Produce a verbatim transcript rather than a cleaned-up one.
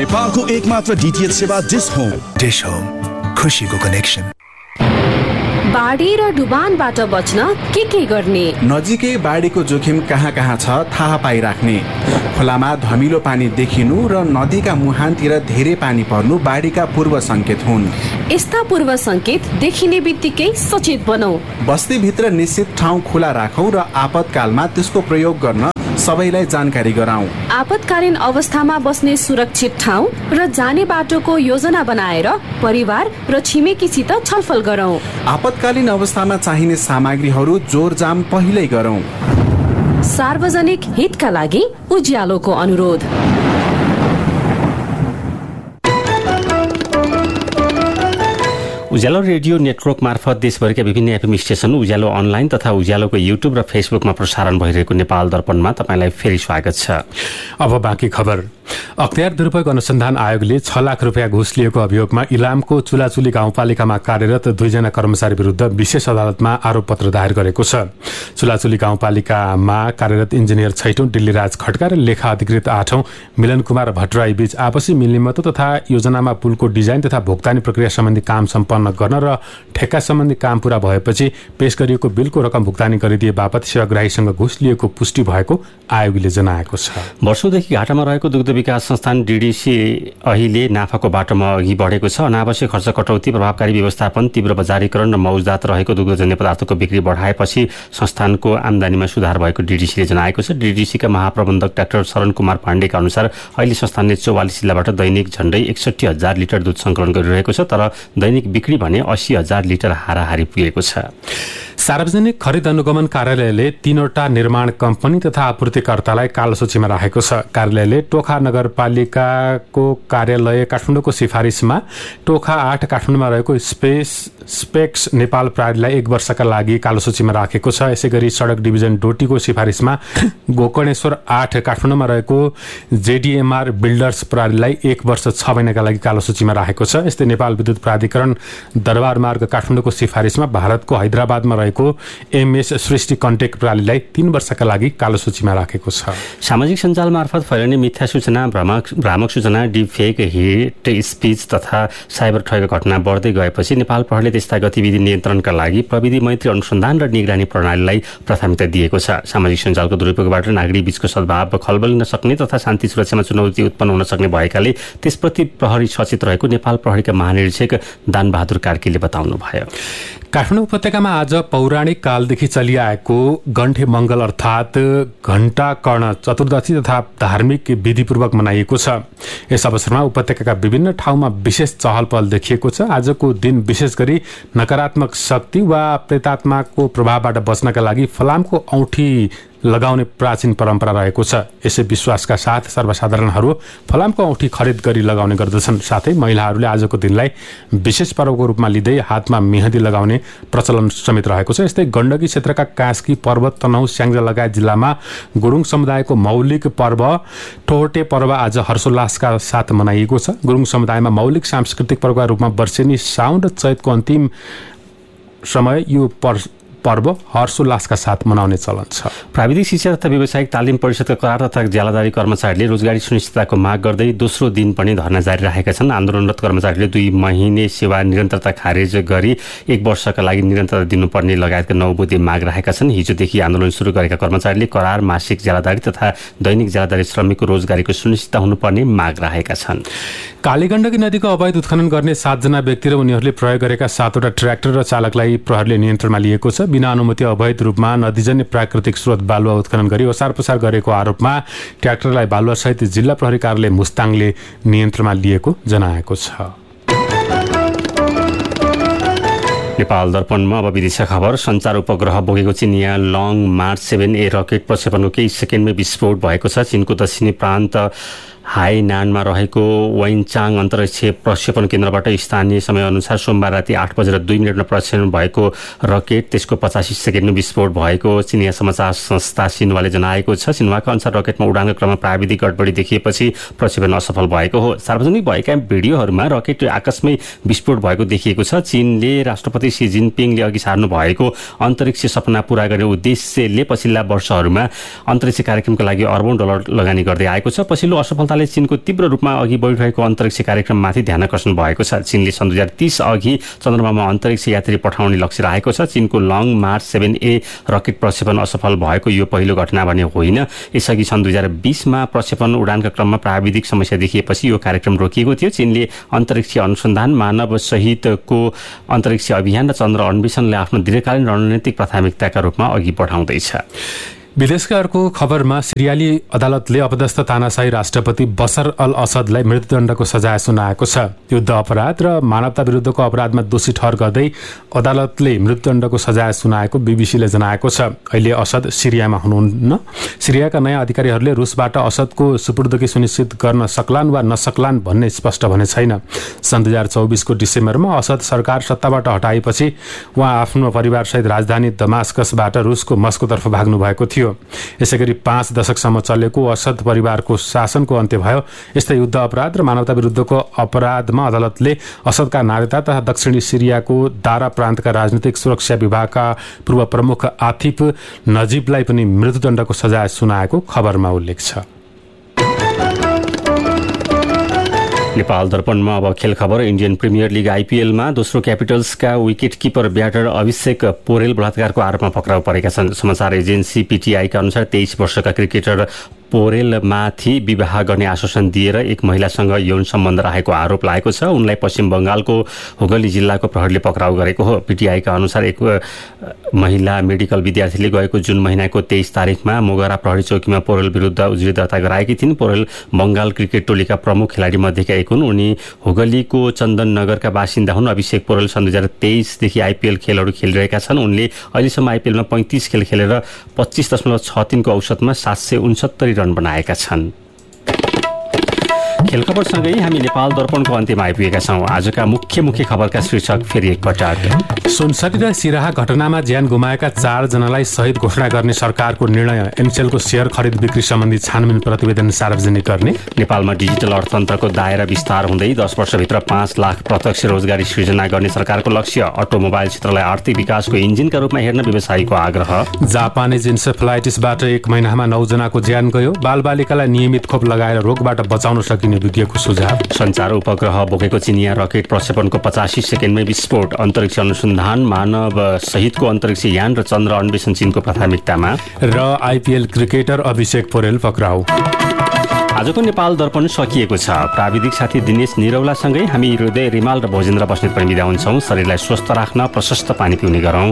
नेपालको एकमात्र डीटीएच सेवा डिश होम। डिश होम, खुशीको कनेक्सन। बाढी र डुबानबाट बच्न के के गर्ने? नजिकै बाढीको जोखिम कहाँ कहाँ छ थाहा पाइराख्ने। खोलामा धमिलो पानी देखिनु र नदीका मुहानतिर धेरै पानी पर्नु बाढीका पूर्व संकेत हुन्। यस्ता पूर्व संकेत देखिने बित्तिकै सचेत बनौ। बस्तीभित्र निश्चित ठाउँ खुला राखौं र आपतकालमा त्यसको प्रयोग गर्न सबैलाई जानकारी गराउँ। आपतकालीन अवस्थामा बस्ने सुरक्षित ठाउँ र जाने बाटोको योजना बनाएर परिवार र छिमेकीसित छलफल गरौँ। आपतकालीन अवस्थामा चाहिने सामग्रीहरू जोरजाम पहिल्यै गरौँ। सार्वजनिक हितका लागि उज्यालोको अनुरोध। उज्यालो रेडियो नेटवर्क मार्फत देशभरिका विभिन्न एफएम स्टेशन, उज्यालो अनलाइन तथा उज्यालोको युट्युब र फेसबुकमा प्रसारण भइरहेको नेपाल दर्पणमा तपाईलाई फेरि स्वागत छ। अब बाँकी खबर। अख्तियार दुरुपयोग अनुसन्धान आयोगले छ लाख रुपियाँ घुस लिएको अभियोगमा इलामको चुलाचुली गाउँपालिकामा कार्यरत दुईजना कर्मचारी विरुद्ध विशेष अदालतमा आरोप पत्र दायर गरेको छ। चुलाचुली गाउँपालिकामा कार्यरत इन्जिनियर छैटौं डिल्लीराज खड्का र लेखा अधिकृत आठौं मिलन कुमार भट्टराई बीच आपसी मिलनिमत तथा योजनामा पुलको डिजाइन तथा भुक्तानी प्रक्रिया सम्बन्धी काम सम्पन्न गर्न र ठेक्का सम्बन्धी काम पूरा भएपछि पेश गरिएको बिलको रकम भुक्तानी गरिदिए बापत सेवाग्राहीसँग घुस लिएको पुष्टि भएको आयोगले जनाएको छ। वर्षौंदेखि घाटामा रहेको दुग्ध विकास संस्थान डीडीसी अहिले नाफाको बाटोमा अघि बढेको छ। अनावश्यक खर्च कटौती, प्रभावकारी व्यवस्थापन, तीव्र बजारीकरण र मौजदात रहेको दुग्धजन्य पदार्थको बिक्री बढाएपछि संस्थानको आमदानीमा सुधार भएको डीडीसीले जनाएको छ। डीडीसीका महाप्रबन्धक डाक्टर शरण कुमार पाण्डेका अनुसार अहिले संस्थानले चौवालिस जिल्लाबाट दैनिक झण्डै एकसठी हजार लिटर दूध सङ्कलन गरिरहेको छ, तर दैनिक बिक्री भने अस्सी हजार लिटर हाराहारी पुगेको छ। सार्वजनिक खरिद अनुगमन कार्यालयले तीनवटा निर्माण कम्पनी तथा आपूर्तिकर्तालाई कालो सूचीमा राखेको छ। कार्यालयले टोखा नगरपालिकाको कार्यालय काठमाडौँको सिफारिसमा टोखा आठ काठमाडौँमा रहेको स्पेस स्पेक्स नेपाल प्रणालीलाई एक वर्षका लागि कालो सूचीमा राखेको छ। यसै गरी सडक डिभिजन डोटीको सिफारिसमा गोकर्णेश्वर आठ काठमाडौँमा रहेको जेडीएमआर बिल्डर्स प्रणालीलाई एक वर्ष छ महिनाका लागि कालो सूचीमा राखेको छ। यस्तै नेपाल विद्युत प्राधिकरण दरबार मार्ग काठमाडौँको सिफारिसमा भारतको हैदराबादमा रहेको एमएस सृष्टि कन्टेक्ट प्रणालीलाई तीन वर्षका लागि कालो सूचीमा राखेको छ। सामाजिक सञ्जाल मार्फत फैलिने मिथ्या सूचना, भ्रामक सूचना, डिपफेक, हेट स्पिच तथा साइबर ठगेको घटना बढ्दै गएपछि नेपाल प्रहरीले त्यस्ता गतिविधि नियन्त्रणका लागि प्रविधि मैत्री अनुसन्धान र निगरानी प्रणालीलाई प्राथमिकता दिएको छ। सामाजिक सञ्जालको दुरुपयोगबाट नागरिक बीचको सद्भाव खलबलिन सक्ने तथा शान्ति सुरक्षामा चुनौती उत्पन्न हुन सक्ने भएकाले त्यसप्रति प्रहरी सचेत रहेको नेपाल प्रहरीका महानिरीक्षक दानबहादुर कार्कीले बताउनुभयो। काठमाडौँ उपत्यकामा आज पौराणिक कालदेखि चलिआएको गण्ठे मङ्गल अर्थात् घण्टा कर्ण चतुर्दशी तथा धार्मिक विधिपूर्वक मनाइएको छ। यस अवसरमा उपत्यकाका विभिन्न ठाउँमा विशेष चहल पहल देखिएको छ। आजको दिन विशेष गरी नकारात्मक शक्ति वा प्रेतात्माको प्रभावबाट बच्नका लागि फलामको औँठी लगाउने प्राचीन परम्परा रहेको छ। यसै विश्वासका साथ सर्वसाधारणहरू फलामको औँठी खरिद गरी लगाउने गर्दछन्। साथै महिलाहरूले आजको दिनलाई विशेष पर्वको रूपमा लिँदै हातमा मेहन्दी लगाउने प्रचलन समेत रहेको छ। यस्तै गण्डकी क्षेत्रका कास्की, पर्वत, तनहुँ, स्याङ्जा लगायत जिल्लामा गुरुङ समुदायको मौलिक पर्व टोहटे पर्व आज हर्षोल्लासका साथ मनाइएको छ। गुरुङ समुदायमा मौलिक सांस्कृतिक पर्वका रूपमा वर्षेनी साउन र चैतको अन्तिम समय यो पर्व हर्षोल्लासका साथ मनाउने चलन छ। प्राविधिक शिक्षा तथा व्यावसायिक तालिम परिषदका करार तथा ज्यालादारी कर्मचारीले रोजगारी सुनिश्चितताको माग गर्दै दोस्रो दिन पनि धरना जारी राखेका छन्। आन्दोलनरत कर्मचारीले दुई महिने सेवा निरन्तरता खारेज गरी एक वर्षका लागि निरन्तरता दिनुपर्ने लगायतका नौ बुँदे माग राखेका छन्। हिजोदेखि आन्दोलन सुरु गरेका कर्मचारीले करार, मासिक ज्यालादारी तथा दैनिक ज्यालादारी श्रमिकको रोजगारीको सुनिश्चितता हुनुपर्ने माग राखेका छन्। कालीगण्डकी नदीको अवैध उत्खनन गर्ने सातजना व्यक्ति र उनीहरूले प्रयोग गरेका सातवटा ट्र्याक्टर र चालकलाई प्रहरीले नियन्त्रणमा लिएको छ। बिना अनुमति अवैध रूपमा नदीजन्य प्राकृतिक स्रोत बालुवा उत्खनन गरी ओसार पसार गरेको आरोपमा ट्र्याक्टरलाई बालुवासहित जिल्ला प्रहरी कार्यालय मुस्ताङले नियन्त्रणमा लिएको जनाएको छ। नेपाल दर्पणमा अब विदेशी खबर। सञ्चार उपग्रह बोकेको चिनिया लङ मार्च सेभेन ए रकेट प्रक्षेपणको केही सेकेन्डमै विस्फोट भएको छ। चीनको दक्षिणी प्रान्त हाइनानमा रहेको वैनचाङ अन्तरिक्ष प्रक्षेपण केन्द्रबाट स्थानीय समयअनुसार सोमबार राति आठ बजेर दुई मिनटमा प्रक्षेपण भएको रकेट त्यसको पचासी सेकेन्डमा विस्फोट भएको चिनिया समाचार संस्था सिन्वाले जनाएको छ। सिन्वाका अनुसार रकेटमा उडानको क्रममा प्राविधिक गडबडी देखिएपछि प्रक्षेपण असफल भएको हो। सार्वजनिक भएका भिडियोहरूमा रकेट आकाशमै विस्फोट भएको देखिएको छ। चीनले राष्ट्रपति सी जिनपिङले अघि सार्नु भएको अन्तरिक्ष सपना पूरा गर्ने उद्देश्यले पछिल्ला वर्षहरूमा अन्तरिक्ष कार्यक्रमका लागि अर्बौं डलर लगानी गर्दै आएको छ। पछिल्लो असफलता अमेरिकाले चीनको तीव्र रूपमा अघि बढिरहेको अन्तरिक्ष कार्यक्रममाथि ध्यान आकर्षण भएको छ। चीनले सन् दुई हजार तीस अघि चन्द्रमामा अन्तरिक्ष यात्री पठाउने लक्ष्य राखेको छ। चीनको लङ मार्च सेभेन ए रकेट प्रक्षेपण असफल भएको यो पहिलो घटना भने होइन। यसअघि सन् दुई हजार बीसमा प्रक्षेपण उडानका क्रममा प्राविधिक समस्या देखिएपछि यो कार्यक्रम रोकिएको थियो। चीनले अन्तरिक्ष अनुसन्धान, मानव सहितको अन्तरिक्ष अभियान र चन्द्र अन्वेषणलाई आफ्नो दीर्घकालीन रणनीतिक प्राथमिकताका रूपमा अघि बढाउँदैछ। विदेशका अर्को खबरमा सिरियाली अदालतले अपदस्थ तानाशाही राष्ट्रपति बशर अल असदलाई मृत्युदण्डको सजाय सुनाएको छ। युद्ध अपराध र मानवता विरुद्धको अपराधमा दोषी ठहर गर्दै अदालतले मृत्युदण्डको सजाय सुनाएको बीबीसीले जनाएको छ। अहिले असद सिरियामा हुनुहुन्न। सिरियाका नयाँ अधिकारीहरूले रुसबाट असदको सुपुर्दगी सुनिश्चित गर्न सक्लान् वा नसक्लान् भन्ने स्पष्ट भने छैन। सन् दुई हजार चौबिसको डिसेम्बरमा असद सरकार सत्ताबाट हटाएपछि उहाँ आफ्नो परिवारसहित राजधानी दमास्कसबाट रुसको मस्कोतर्फ भाग्नु भएको थियो। यसैगरी पाँच दशकसम्म चलेको असद परिवारको शासनको अन्त्य भयो। यस्तै युद्ध अपराध र मानवता विरुद्धको अपराधमा अदालतले असदका नागरिकता तथा दक्षिणी सिरियाको दारा प्रान्तका राजनीतिक सुरक्षा विभागका पूर्व प्रमुख आतिफ नजिबलाई पनि मृत्युदण्डको सजाय सुनाएको खबरमा उल्लेख छ। नेपाल दर्पणमा अब खेल खबर। इन्डियन प्रिमियर लिग आइपिएलमा दोस्रो क्यापिटल्सका विकेट किपर ब्याटर अभिषेक पोरेल बलात्कारको आरोपमा पक्राउ परेका छन्। समाचार एजेन्सी पीटीआईका अनुसार तेइस वर्षका क्रिकेटर पोरेलमाथि विवाह गर्ने आश्वासन दिएर एक महिलासँग यौन सम्बन्ध राखेको आरोप लागेको छ। उनलाई पश्चिम बंगालको हुगली जिल्लाको प्रहरीले पक्राउ गरेको हो। पीटीआईका अनुसार एक महिला मेडिकल विद्यार्थीले गएको जुन महिनाको तेइस तारिकमा मोगरा प्रहरी चौकीमा पोरेल विरुद्ध उजुरी दर्ता गराएकी थिइन्। पोरेल बंगाल क्रिकेट टोलीका प्रमुख खेलाडी मध्येका एक हुन्। उनी हुगलीको चन्दननगरका बासिन्दा हुन्। अभिषेक पोरेल सन् दुई हजार तेइसदेखि आइपिएल खेलहरू खेलिरहेका छन्। उनले अहिलेसम्म आइपिएलमा पैंतिस खेल खेलेर पच्चीस दशमलव छ तीनको औसतमा सात सय उनसत्तरी रन बनाएका छन्। खेलखबरसँगै हामी नेपाल दर्पणको अन्त्यमा आइपुगेका छौँ। आजका मुख्य मुख्य खबरका शीर्षक फेरि एकपटक। सुनसरी र सिराहा घटनामा ज्यान गुमाएका चारजनालाई शहीद घोषणा गर्ने सरकारको निर्णय। एनसेलको शेयर खरिद बिक्री सम्बन्धी छानबिन प्रतिवेदन सार्वजनिक गर्ने। नेपालमा डिजिटल अर्थतन्त्रको दायरा विस्तार हुँदै दस वर्षभित्र पाँच लाख प्रत्यक्ष रोजगारी सृजना गर्ने सरकारको लक्ष्य। अटोमोबाइल क्षेत्रलाई आर्थिक विकासको इन्जिनका रूपमा हेर्न व्यवसायीको आग्रह। जापानिज इन्सेफ्लाइटिसबाट एक महिनामा नौजनाको ज्यान गयो। बालबालिकालाई नियमित खोप लगाएर रोगबाट बचाउन सकिने विज्ञको सुझाव। संचार उपग्रह बोकेको चिनिया रकेट प्रक्षेपणको पचासी सेकेन्डमै विस्फोट। अन्तरिक्ष अनुसन्धान, मानव सहितको अन्तरिक्ष यान र चन्द्र अन्वेषण चीनको प्राथमिकतामा। र आइपिएल क्रिकेटर अभिषेक पोरेल पक्राउ। आजको नेपाल दर्पण सकिएको छ। प्राविधिक साथी दिनेश निरौलासँगै हामी हृदय रिमाल र भोजेन्द्र बस्नेत पनि बिदा हुन्छौँ। शरीरलाई स्वस्थ राख्न प्रशस्त पानी पिउने गरौँ।